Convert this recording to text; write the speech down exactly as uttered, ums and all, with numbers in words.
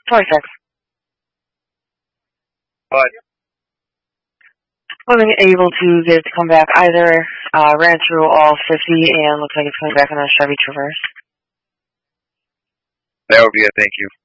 twenty-six. What? Wasn't able to get it to come back either. Uh, ran through all fifty and looks like it's coming back on a Chevy Traverse. That would be it, thank you.